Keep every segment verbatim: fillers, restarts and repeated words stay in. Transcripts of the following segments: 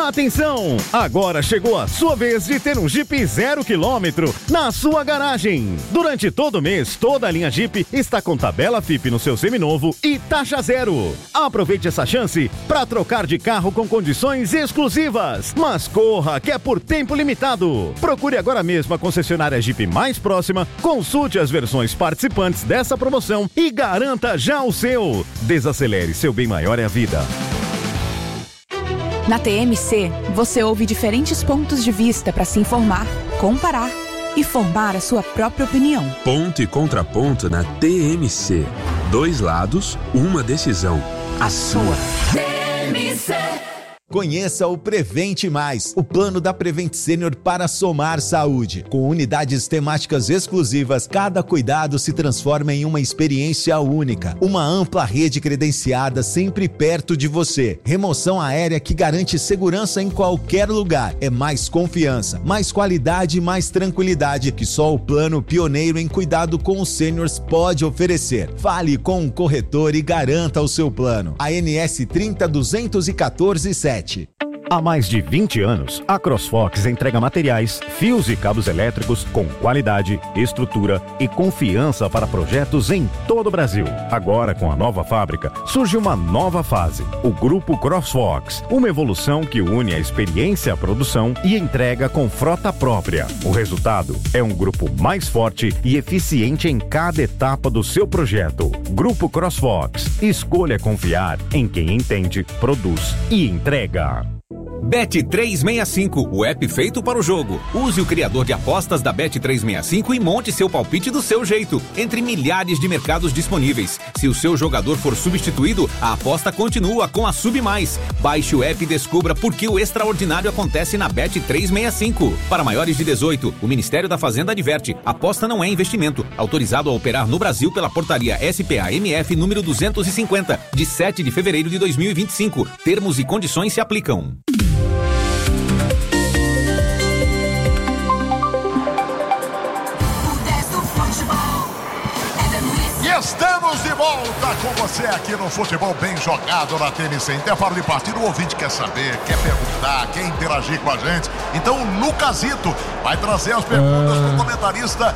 Atenção! Agora chegou a sua vez de ter um Jeep zero quilômetro na sua garagem. Durante todo o mês, toda a linha Jeep está com tabela F I P no seu seminovo e taxa zero. Aproveite essa chance para trocar de carro com condições exclusivas. Mas corra, que é por tempo limitado. Procure agora mesmo a concessionária Jeep mais próxima, consulte as versões participantes dessa promoção e garanta já o seu. Desacelere, seu bem maior é a vida. Na T M C, você ouve diferentes pontos de vista para se informar, comparar e formar a sua própria opinião. Ponto e contraponto na T M C. Dois lados, uma decisão. A sua. T M C. Conheça o Prevente Mais, o plano da Prevent Senior para somar saúde. Com unidades temáticas exclusivas, cada cuidado se transforma em uma experiência única. Uma ampla rede credenciada sempre perto de você. Remoção aérea que garante segurança em qualquer lugar. É mais confiança, mais qualidade e mais tranquilidade que só o plano pioneiro em cuidado com os sêniors pode oferecer. Fale com um corretor e garanta o seu plano. A N S trinta duzentos e quatorze sete. Há mais de vinte anos, a CrossFox entrega materiais, fios e cabos elétricos com qualidade, estrutura e confiança para projetos em todo o Brasil. Agora, com a nova fábrica, surge uma nova fase, o Grupo CrossFox, uma evolução que une a experiência à produção e entrega com frota própria. O resultado é um grupo mais forte e eficiente em cada etapa do seu projeto. Grupo CrossFox, escolha confiar em quem entende, produz e entrega. Bet trezentos e sessenta e cinco, o app feito para o jogo. Use o criador de apostas da Bet trezentos e sessenta e cinco e monte seu palpite do seu jeito, entre milhares de mercados disponíveis. Se o seu jogador for substituído, a aposta continua com a Sub Mais. Baixe o app e descubra por que o extraordinário acontece na Bet trezentos e sessenta e cinco. Para maiores de dezoito, o Ministério da Fazenda adverte: aposta não é investimento. Autorizado a operar no Brasil pela portaria S P A M F número duzentos e cinquenta, de sete de fevereiro de dois mil e vinte e cinco. Termos e condições se aplicam. Estamos de volta com você aqui no Futebol Bem Jogado na T M C. Intervalo de partida, o ouvinte quer saber, quer perguntar, quer interagir com a gente. Então o Lucasito vai trazer as perguntas do comentarista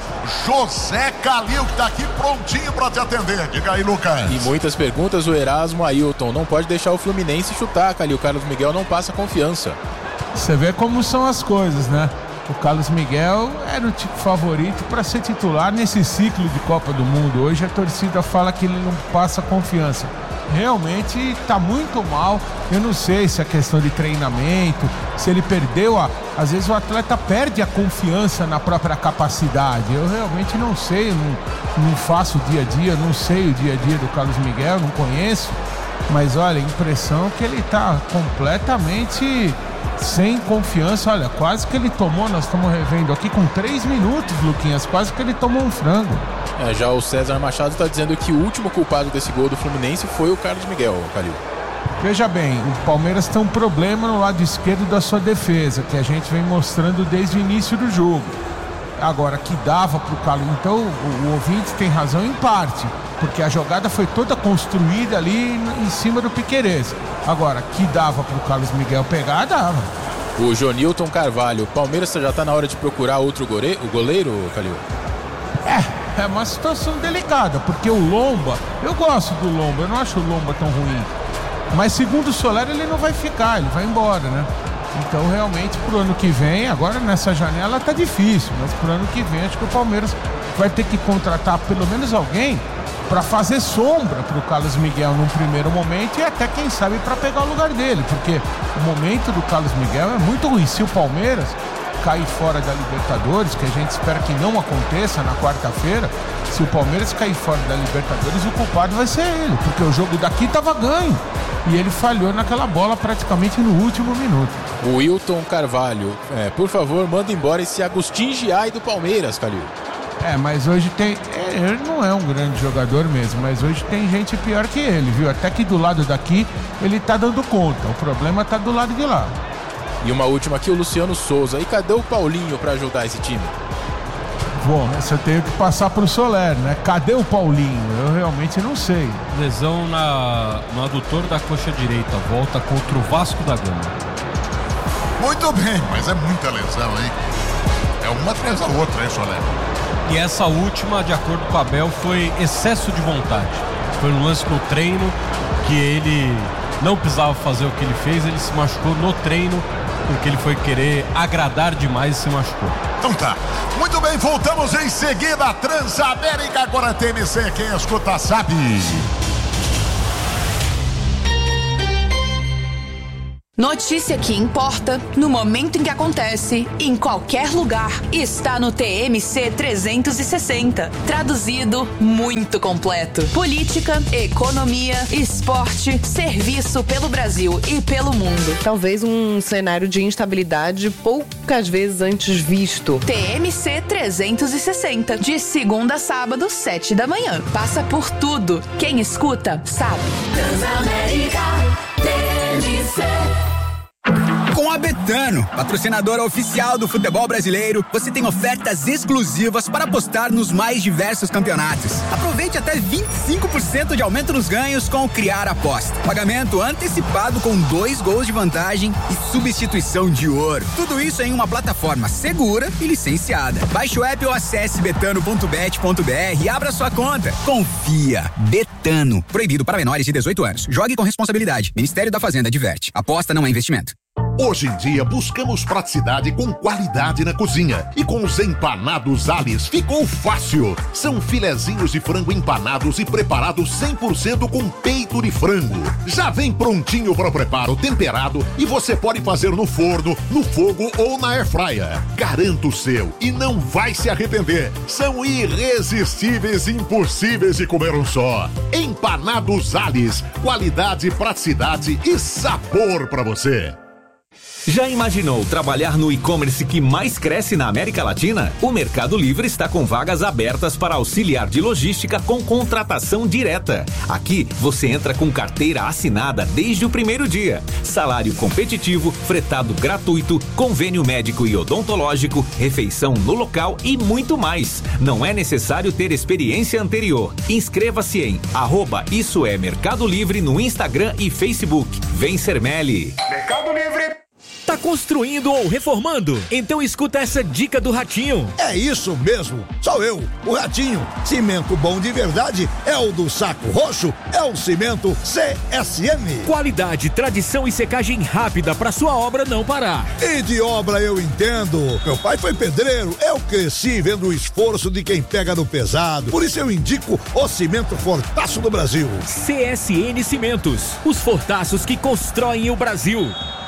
José Calil, que está aqui prontinho para te atender. Diga aí, Lucas. E muitas perguntas, o Erasmo Ailton. Não pode deixar o Fluminense chutar, Calil. O Carlos Miguel não passa confiança. Você vê como são as coisas, né? O Carlos Miguel era o tipo favorito para ser titular nesse ciclo de Copa do Mundo. Hoje a torcida fala que ele não passa confiança. Realmente está muito mal. Eu não sei se é questão de treinamento, se ele perdeu a... Às vezes o atleta perde a confiança na própria capacidade. Eu realmente não sei, não, não faço o dia a dia, não sei o dia a dia do Carlos Miguel, não conheço. Mas olha, a impressão é que ele está completamente... sem confiança. Olha, quase que ele tomou, nós estamos revendo aqui com três minutos, Luquinhas, quase que ele tomou um frango. É, já o César Machado está dizendo que o último culpado desse gol do Fluminense foi o Carlos Miguel, Calil. Veja bem, o Palmeiras tem um problema no lado esquerdo da sua defesa, que a gente vem mostrando desde o início do jogo. Agora, que dava para o Carlos, então o, o ouvinte tem razão em parte, porque a jogada foi toda construída ali em cima do Piquerez. Agora, que dava para o Carlos Miguel pegar, dava. O Jonilton Carvalho, o Palmeiras já está na hora de procurar outro gore... o goleiro, Calil? É, é uma situação delicada, porque o Lomba, eu gosto do Lomba, eu não acho o Lomba tão ruim. Mas segundo o Soler, ele não vai ficar, ele vai embora, né? Então, realmente, pro ano que vem, agora nessa janela tá difícil, mas pro ano que vem, acho que o Palmeiras vai ter que contratar pelo menos alguém para fazer sombra pro Carlos Miguel num primeiro momento e até, quem sabe, para pegar o lugar dele, porque o momento do Carlos Miguel é muito ruim. Se o Palmeiras cair fora da Libertadores, que a gente espera que não aconteça na quarta-feira, se o Palmeiras cair fora da Libertadores, o culpado vai ser ele, porque o jogo daqui tava ganho e ele falhou naquela bola praticamente no último minuto. O Wilton Carvalho, é, por favor, manda embora esse Agustin Giai do Palmeiras, Calil. É, mas hoje tem... É, ele não é um grande jogador mesmo, mas hoje tem gente pior que ele, viu? Até que do lado daqui ele tá dando conta, o problema tá do lado de lá. E uma última aqui, o Luciano Souza. E cadê o Paulinho para ajudar esse time? Bom, essa eu tenho que passar pro Soler, né? Cadê o Paulinho? Eu realmente não sei. Lesão na, no adutor da coxa direita, volta contra o Vasco da Gama. Muito bem, mas é muita lesão, hein? É uma atrás da outra, hein, Solé? E essa última, de acordo com o Abel, foi excesso de vontade. Foi um lance no treino que ele não precisava fazer o que ele fez, ele se machucou no treino porque ele foi querer agradar demais e se machucou. Então tá. Muito bem, voltamos em seguida. Transamérica, agora T M C, quem escuta sabe. Notícia que importa, no momento em que acontece, em qualquer lugar, está no T M C trezentos e sessenta. Traduzido, muito completo. Política, economia, esporte, serviço pelo Brasil e pelo mundo. Talvez um cenário de instabilidade poucas vezes antes visto. T M C trezentos e sessenta, de segunda a sábado, sete da manhã. Passa por tudo. Quem escuta, sabe. Transamérica, T M C. Com a Betano, patrocinadora oficial do futebol brasileiro, você tem ofertas exclusivas para apostar nos mais diversos campeonatos. Aproveite até vinte e cinco por cento de aumento nos ganhos com o Criar Aposta. Pagamento antecipado com dois gols de vantagem e substituição de ouro. Tudo isso em uma plataforma segura e licenciada. Baixe o app ou acesse betano ponto bet ponto br e abra sua conta. Confia. Betano. Proibido para menores de dezoito anos. Jogue com responsabilidade. Ministério da Fazenda adverte. Aposta não é investimento. Hoje em dia buscamos praticidade com qualidade na cozinha. E com os empanados Alice ficou fácil. São filezinhos de frango empanados e preparados cem por cento com peito de frango. Já vem prontinho para o preparo, temperado, e você pode fazer no forno, no fogo ou na airfryer. Garanta o seu e não vai se arrepender. São irresistíveis e impossíveis de comer um só. Empanados Alice, qualidade, praticidade e sabor para você. Já imaginou trabalhar no e-commerce que mais cresce na América Latina? O Mercado Livre está com vagas abertas para auxiliar de logística com contratação direta. Aqui você entra com carteira assinada desde o primeiro dia. Salário competitivo, fretado gratuito, convênio médico e odontológico, refeição no local e muito mais. Não é necessário ter experiência anterior. Inscreva-se em arroba Isso é Mercado Livre no Instagram e Facebook. Vem ser Meli. Mercado Livre. Tá construindo ou reformando? Então escuta essa dica do Ratinho. É isso mesmo, sou eu, o Ratinho. Cimento bom de verdade é o do Saco Roxo, é o cimento C S M. Qualidade, tradição e secagem rápida para sua obra não parar. E de obra eu entendo. Meu pai foi pedreiro, eu cresci vendo o esforço de quem pega no pesado. Por isso eu indico o cimento Fortaço do Brasil. C S N Cimentos, os fortaços que constroem o Brasil.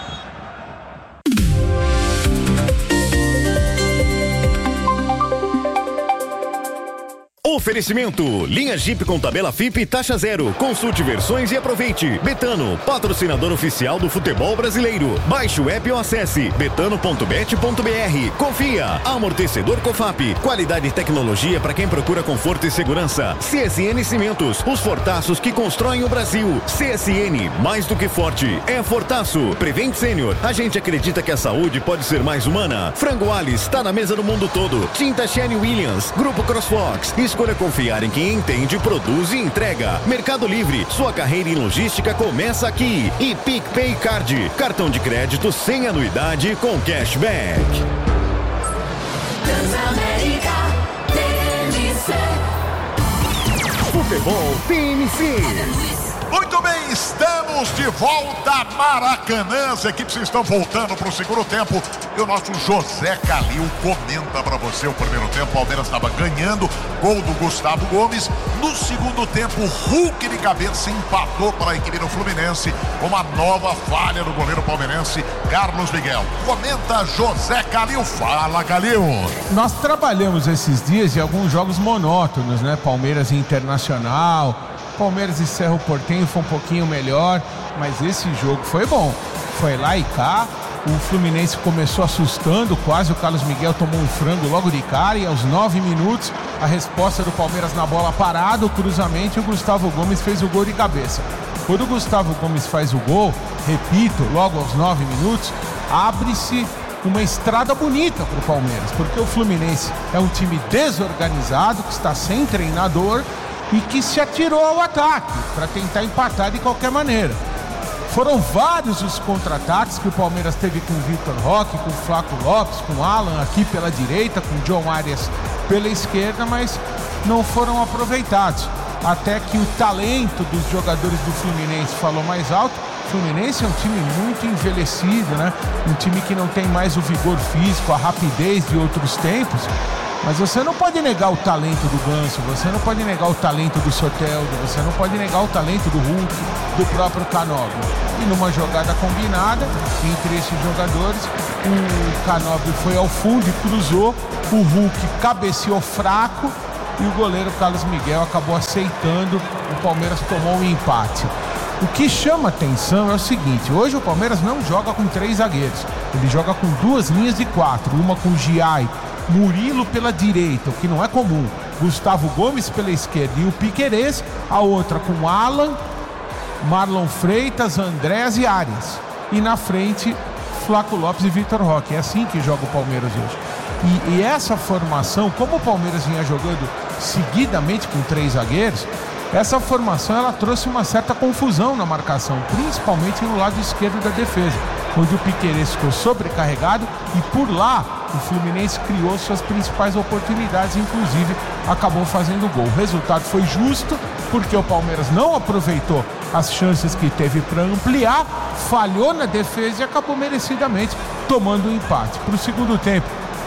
Oferecimento, linha Jeep com tabela F I P e taxa zero. Consulte versões e aproveite. Betano, patrocinador oficial do futebol brasileiro. Baixe o app ou acesse betano ponto bet ponto br. Confia, amortecedor Cofap. Qualidade e tecnologia para quem procura conforto e segurança. C S N Cimentos, os fortaços que constroem o Brasil. C S N, mais do que forte, é Fortaço. Prevent Sênior, a gente acredita que a saúde pode ser mais humana. Frango Alice, está na mesa do mundo todo. Tinta Shane Williams, Grupo CrossFox. Escolha confiar em quem entende, produz e entrega. Mercado Livre, sua carreira em logística começa aqui. E PicPay Card, cartão de crédito sem anuidade com cashback. Transamérica, T M C. Futebol T M C. Muito bem, estamos de volta a Maracanã. As equipes estão voltando para o segundo tempo. E o nosso José Calil comenta para você o primeiro tempo. O Palmeiras estava ganhando, gol do Gustavo Gomes. No segundo tempo, Hulk de cabeça empatou para a equipe do Fluminense. Uma nova falha do goleiro palmeirense, Carlos Miguel. Comenta José Calil. Fala, Calil. Nós trabalhamos esses dias em alguns jogos monótonos, né? Palmeiras e Internacional. Palmeiras e Cerro Porteño foi um pouquinho melhor, mas esse jogo foi bom. Foi lá e cá, o Fluminense começou assustando, quase o Carlos Miguel tomou um frango logo de cara e aos nove minutos a resposta do Palmeiras na bola parada, o cruzamento, e o Gustavo Gomes fez o gol de cabeça. Quando o Gustavo Gomes faz o gol, repito, logo aos nove minutos, abre-se uma estrada bonita para o Palmeiras, porque o Fluminense é um time desorganizado, que está sem treinador, e que se atirou ao ataque para tentar empatar de qualquer maneira. Foram vários os contra-ataques que o Palmeiras teve com o Vitor Roque, com o Flaco Lopes, com o Alan aqui pela direita, com o John Arias pela esquerda, mas não foram aproveitados. Até que o talento dos jogadores do Fluminense falou mais alto. O Fluminense é um time muito envelhecido, né? Um time que não tem mais o vigor físico, a rapidez de outros tempos. Mas você não pode negar o talento do Ganso, você não pode negar o talento do Soteldo, você não pode negar o talento do Hulk, do próprio Canóbio. E numa jogada combinada entre esses jogadores, o Canóbio foi ao fundo e cruzou, o Hulk cabeceou fraco e o goleiro Carlos Miguel acabou aceitando, o Palmeiras tomou um empate. O que chama atenção é o seguinte, hoje o Palmeiras não joga com três zagueiros, ele joga com duas linhas de quatro, uma com Giai, Murilo pela direita, o que não é comum, Gustavo Gomes pela esquerda e o Piquerez, a outra com Alan, Marlon Freitas, Andrés e Arias. E na frente, Flaco Lopes e Vitor Roque. É assim que joga o Palmeiras hoje. E, e essa formação, como o Palmeiras vinha jogando seguidamente com três zagueiros, essa formação ela trouxe uma certa confusão na marcação, principalmente no lado esquerdo da defesa, onde o Piquerez ficou sobrecarregado e por lá o Fluminense criou suas principais oportunidades, inclusive acabou fazendo gol. O resultado foi justo, porque o Palmeiras não aproveitou as chances que teve para ampliar, falhou na defesa e acabou merecidamente tomando um empate. Para o segundo tempo,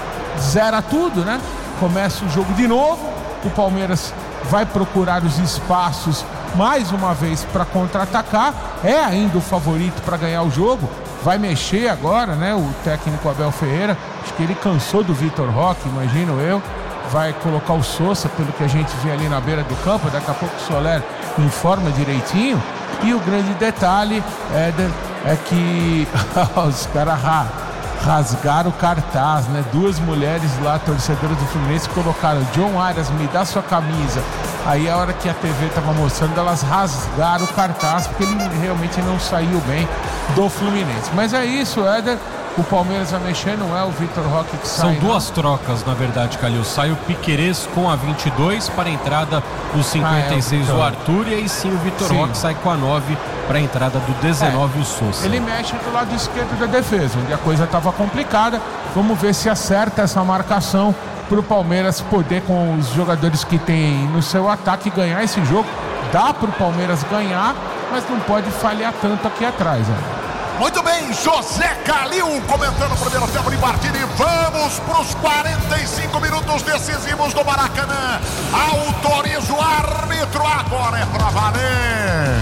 zera tudo, né? Começa o jogo de novo, o Palmeiras vai procurar os espaços mais uma vez para contra-atacar, é ainda o favorito para ganhar o jogo, vai mexer agora, né, o técnico Abel Ferreira, acho que ele cansou do Vitor Roque, imagino eu, vai colocar o Sousa, pelo que a gente vê ali na beira do campo, daqui a pouco o Soler informa direitinho, e o grande detalhe, Éder, é que os caras rasgaram o cartaz, né? Duas mulheres lá, torcedoras do Fluminense, colocaram: John Arias, me dá sua camisa. Aí a hora que a T V tava mostrando, elas rasgaram o cartaz, porque ele realmente não saiu bem do Fluminense. Mas é isso, Éder. O Palmeiras vai mexer, não é o Vitor Roque que sai. São duas não. trocas, na verdade, Calil. Sai o Piquerez com a vinte e dois para a entrada do cinquenta e seis, ah, é, o, o Arthur, e aí sim o Vitor Roque sai com a nove para a entrada do dezenove, é, o Sousa. Ele mexe do lado esquerdo da defesa, onde a coisa estava complicada. Vamos ver se acerta essa marcação para o Palmeiras poder, com os jogadores que tem no seu ataque, ganhar esse jogo. Dá para o Palmeiras ganhar, mas não pode falhar tanto aqui atrás, né? Muito bem, José Calil comentando o primeiro tempo de partida, e vamos para os quarenta e cinco minutos decisivos do Maracanã. Autoriza o árbitro, agora é para valer.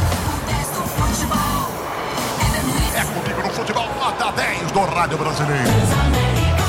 É comigo no futebol, nota dez do Rádio Brasileiro.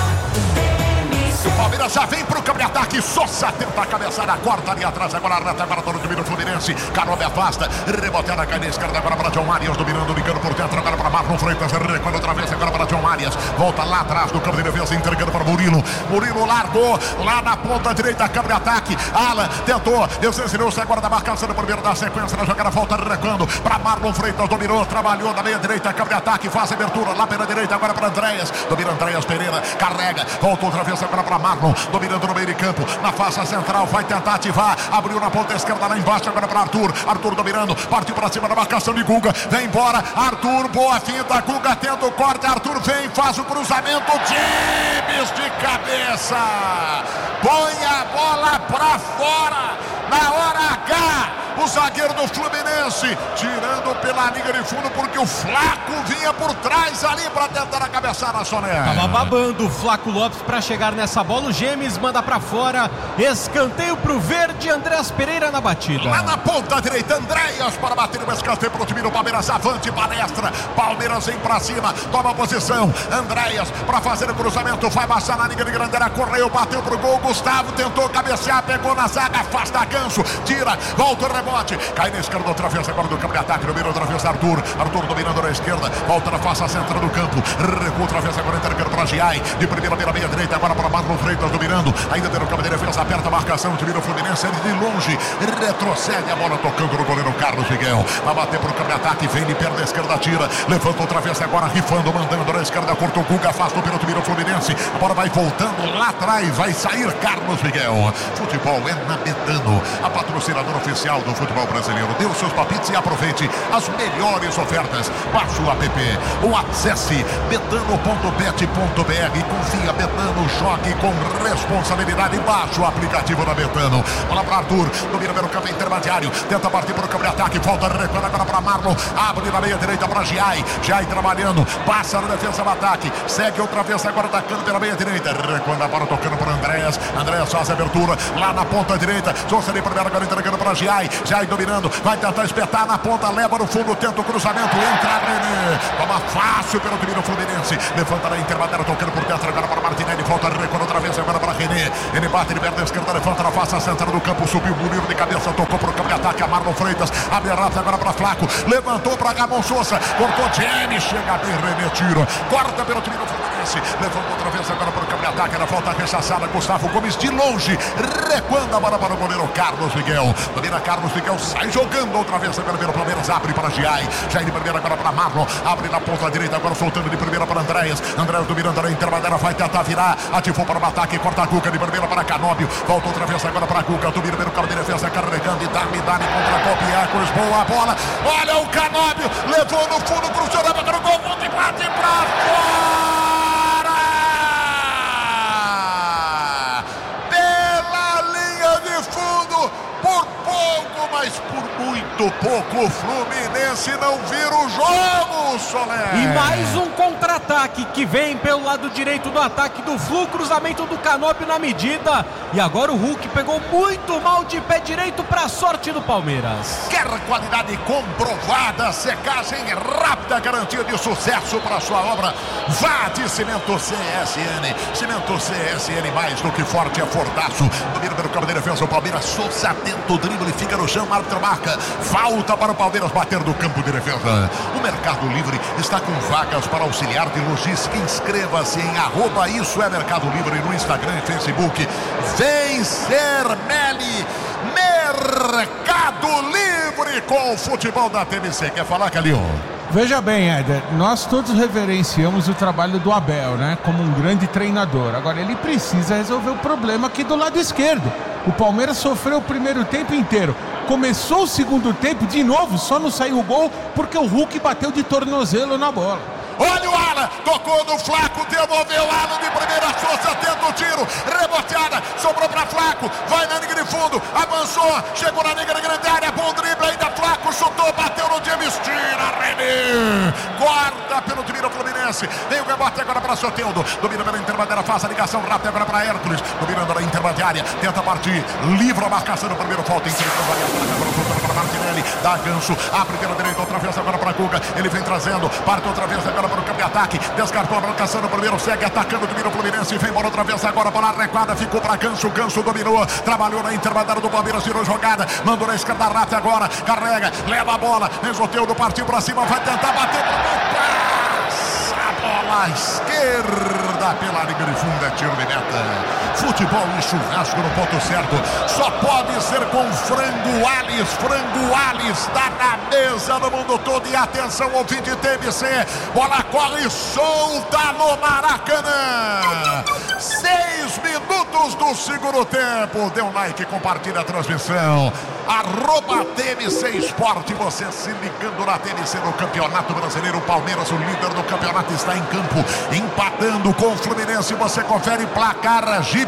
O Palmeiras já vem pro campo de ataque. Sousa tenta a cabeçada, corta ali atrás. Agora a reta, agora todo o time do Fluminense. Canóbio afasta, reboteada, cai na esquerda. Agora para John Arias, dominando, ligando por dentro. Agora para Marlon Freitas, recuando outra vez. Agora para John Arias, volta lá atrás do campo de defesa, entregando para Murilo. Murilo largou lá na ponta direita, campo de ataque. Alan tentou, desensinou-se agora da marcação do primeiro da sequência na jogada. Volta recuando para Marlon Freitas, dominou, trabalhou na meia direita, campo de ataque, faz a abertura lá pela direita. Agora para Andréas, domina Andréas Pereira, carrega, volta outra vez agora para Marlon, dominando no meio de campo, na faixa central, vai tentar ativar, abriu na ponta esquerda lá embaixo, agora para Arthur, Arthur dominando, partiu para cima da marcação de Guga, vem embora, Arthur, boa finta, Guga tenta o corte, Arthur vem, faz o cruzamento, James de cabeça, põe a bola para fora, na hora H, o zagueiro do Fluminense, tirando pela linha de fundo, porque o Flaco vinha por trás ali para tentar a cabeçada, Soner. Tava babando o Flaco Lopes para chegar nessa bola, o Gemes manda para fora, escanteio pro verde, Andréas Pereira na batida. Lá na ponta direita, Andréas para bater o escanteio pro time do Palmeiras, avante, palestra, Palmeiras vem para cima, toma a posição, Andréas para fazer o cruzamento, vai baixar na linha de grande área, correu, bateu pro gol, Gustavo tentou cabecear, pegou na zaga, afasta Ganso, tira, volta o rebote, cai na esquerda outra vez, agora do campo de ataque, domina outra vez Arthur, Arthur dominando na esquerda, volta na face central do campo, recua outra vez, agora entregando para Giai, de primeira beira, meia direita, agora para Marlon Freitas, dominando, ainda dentro do campo de defesa, aperta a marcação, tira o Fluminense, ele de longe, retrocede a bola, tocando no goleiro Carlos Miguel, vai bater para o campo de ataque, vem de perna esquerda, tira, levanta outra vez, agora rifando, mandando na esquerda, cortou o Guga, afasta o pênalti, vira o Fluminense, a bola vai voltando lá atrás, vai sair Carlos Miguel. Futebol é na Betano, a patrocinadora oficial do futebol brasileiro. Dê os seus palpites e aproveite as melhores ofertas. Baixe o app ou acesse betano ponto bet ponto br. Confia, Betano, jogue com responsabilidade. Baixe o aplicativo da Betano. Bola para Arthur, domina pelo campo intermediário, tenta partir para o campo de ataque, volta, recua agora para Marlon, abre na meia direita para Giai, Giai trabalhando, passa na defesa do ataque, segue outra vez agora atacando pela meia direita, recuando a bola tocando para Andréas, Andréas faz a abertura lá na ponta direita, Souza ali primeiro agora entregando para Giai, Giai dominando, vai tentar espetar na ponta, leva no fundo, tenta o cruzamento, entra René, toma fácil pelo time do Fluminense, levanta na intermediária, tocando por dentro agora para Martinelli, volta, recuando outra vez agora para René, ele bate, ele perde a esquerda, levanta na face, a centro do campo, subiu o Murilo de cabeça, tocou para o campo de ataque, a Marlon Freitas, abre a rata agora para Flaco, levantou para Gamon Souza, cortou James, chega bem, René tira, corta pelo time do Fluminense, levantou outra vez agora para o campo de ataque, na volta rechaçada, Gustavo Gomes de longe, recuando a bola para o goleiro Carlos Miguel, domina Carlos Miguel, sai jogando outra vez agora pelo Palmeiras, abre para Giai, Giai de primeira agora para Marlon, abre na ponta direita, agora soltando de primeira para Andréas, Andréas dominando na intermediária, vai tentar virar, ativou para o ataque, corta a Cuca de primeira para Canóbio, volta outra vez agora para a Cuca, domina pelo campo de defesa, carregando e Dami, Dami contra a Copiacos, boa bola, olha o Canóbio, levou no fundo, cruzou na boca do gol, volta e bate para fora! Pela linha de fundo, por pouco, mas por muito pouco, o Fluminense não vira o jogo, Soler. E mais um contra-ataque que vem pelo lado direito do ataque do Flu, cruzamento do Canóbio na medida. E agora o Hulk pegou muito mal de pé direito para a sorte do Palmeiras. Quer qualidade comprovada, secagem rápida, garantia de sucesso para sua obra? Vá de Cimento C S N. Cimento C S N, mais do que forte, é fortaço. Domina pelo campo de defesa, o Palmeiras, Souza tenta o drible, fica no chão, árbitro marca. Falta para o Palmeiras bater do campo de defesa. O Mercado Livre está com vagas para auxiliar de logística. Inscreva-se em arroba Isso é Mercado Livre no Instagram e Facebook. Vem ser Meli Mercado Livre com o futebol da T V C. Quer falar, Calil? Veja bem, Éder, nós todos reverenciamos o trabalho do Abel, né? Como um grande treinador. Agora, ele precisa resolver o problema aqui do lado esquerdo. O Palmeiras sofreu o primeiro tempo inteiro. Começou o segundo tempo, de novo, só não saiu o gol porque o Hulk bateu de tornozelo na bola. Olha o Alan, tocou no Flaco, devolveu o Alan de primeira, Souza tenta o tiro, reboteada, sobrou para Flaco, vai na linha de fundo, avançou, chegou na linha de grande área, bom drible ainda, Flaco chutou, bateu no James, tira, René, guarda pelo time do Fluminense, vem o rebote agora para Soteldo, domina pela intermediária, faz a ligação rápida agora para Hércules, dominando na intermediária, tenta partir, livra a marcação no primeiro, falta em cima, para Martinelli, dá gancho, abre pela direita, outra vez agora para Guga, ele vem trazendo, parte outra vez agora para o campo de ataque, descartou a marcação no primeiro, segue atacando o time do Fluminense, vem embora outra vez agora para a recuada, ficou para Ganso, Ganso dominou, trabalhou na intermediária do Palmeiras, tirou jogada, mandou na esquerda, Rata agora, carrega, leva a bola, Soteldo partiu para cima, vai tentar bater para bola à esquerda pela linha de fundo, é tiro de meta. Futebol e churrasco no ponto certo só pode ser com Frango Alis. Frango Alis está na mesa no mundo todo. E atenção, ouvinte T V C, bola corre solta no Maracanã. Seis minutos do segundo tempo. Dê um like, compartilha a transmissão. Arroba T V C Esporte, você se ligando na T V C no Campeonato Brasileiro. O Palmeiras, o líder do campeonato, está em campo, empatando com o Fluminense. Você confere placar Jeep.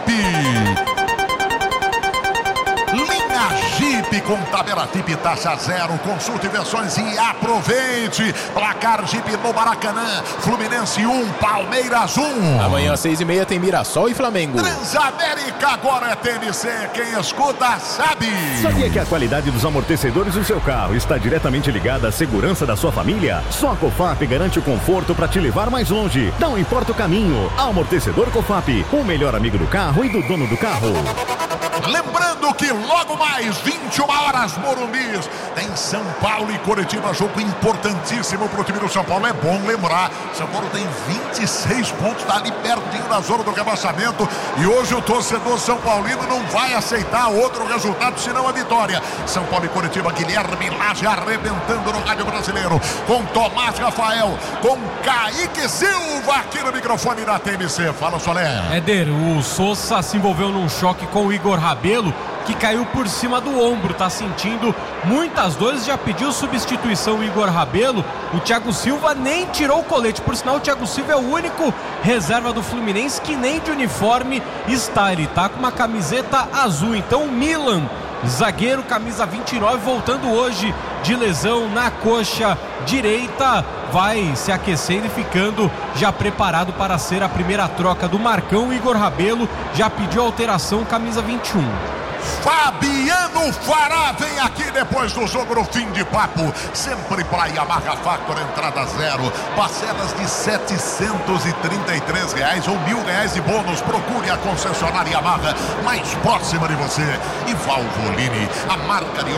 Linha Jeep com tabela T I P taxa zero. Consulte versões e aproveite. Placar Jeep no Maracanã. Fluminense um, Palmeiras um. Amanhã às seis e meia tem Mirassol e Flamengo. Transamérica agora é T V C. Quem escuta sabe. Sabia que a qualidade dos amortecedores do seu carro está diretamente ligada à segurança da sua família? Só a Cofap garante o conforto para te levar mais longe. Não importa o caminho. Amortecedor Cofap, o melhor amigo do carro e do dono do carro. Lembrando que logo mais, vinte e uma horas, Morumbi, tem São Paulo e Coritiba, jogo importantíssimo para o time do São Paulo. É bom lembrar, São Paulo tem vinte e seis pontos, está ali pertinho da zona do rebaixamento, e hoje o torcedor são paulino não vai aceitar outro resultado senão a vitória. São Paulo e Coritiba, Guilherme Lage arrebentando no rádio brasileiro, com Tomás Rafael, com Kaique Silva aqui no microfone da T M C. Fala, Solé. Éder, o Souza se envolveu num choque com o Igor Rabelo que caiu por cima do ombro, tá sentindo muitas dores, já pediu substituição o Igor Rabelo. O Thiago Silva nem tirou o colete, por sinal o Thiago Silva é o único reserva do Fluminense que nem de uniforme está, ele tá com uma camiseta azul. Então o Milan, zagueiro, camisa vinte e nove, voltando hoje de lesão na coxa direita, vai se aquecendo e ficando já preparado para ser a primeira troca do Marcão. O Igor Rabelo já pediu alteração, camisa vinte e um. Fabiano Fará vem aqui depois do jogo no fim de papo, sempre para Yamaha Factor, entrada zero, parcelas de setecentos e trinta e três reais ou mil reais de bônus. Procure a concessionária Yamaha mais próxima de você. E Valvoline, a marca de